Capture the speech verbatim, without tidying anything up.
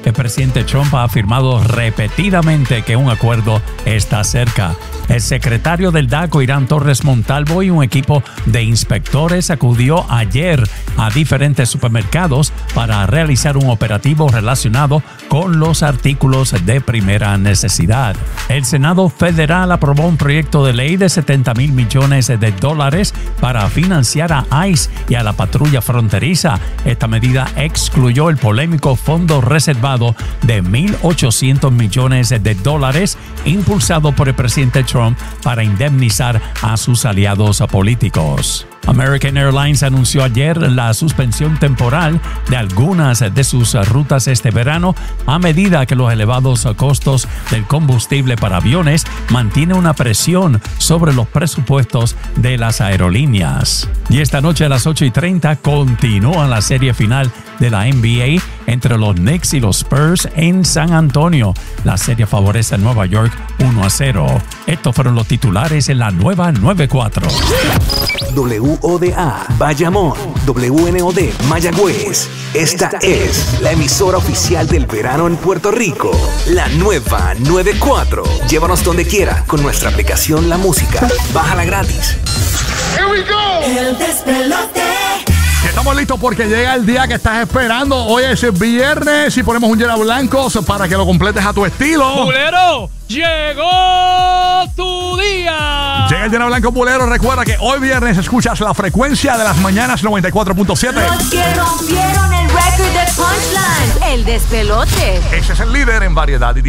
El presidente Trump ha afirmado repetidamente que un acuerdo está cerca. El secretario del DACO, Irán Torres Montalvo, y un equipo de inspectores acudió ayer a diferentes supermercados para realizar un operativo relacionado con los artículos de primera necesidad. El Senado Federal aprobó un proyecto de ley de setenta mil millones de dólares para financiar a ICE y a la patrulla fronteriza. Esta medida excluyó el polémico fondo reservado de mil ochocientos millones de dólares impulsado por el presidente Trump para indemnizar a sus aliados políticos. American Airlines anunció ayer la suspensión temporal de algunas de sus rutas este verano a medida que los elevados costos del combustible para aviones mantienen una presión sobre los presupuestos de las aerolíneas. Y esta noche a las ocho y treinta continúa la serie final de la N B A entre los Knicks y los Spurs en San Antonio. La serie favorece a Nueva York uno a cero. Estos fueron los titulares en la nueva noventa y cuatro. W O D A Bayamón, W N O D Mayagüez. Esta es la emisora oficial del verano en Puerto Rico. La nueva noventa y cuatro. Llévanos donde quiera con nuestra aplicación La Música. Bájala gratis. Here we go. El despelote. Estamos listos porque llega el día que estás esperando. Hoy es el viernes y ponemos un llena blanco para que lo completes a tu estilo. ¡Bulero! ¡Llegó tu día! Llega el llena blanco Bulero. Recuerda que hoy viernes escuchas la frecuencia de las mañanas noventa y cuatro punto siete. Los que rompieron el récord de Punchline. El despelote. Ese es el líder en variedad y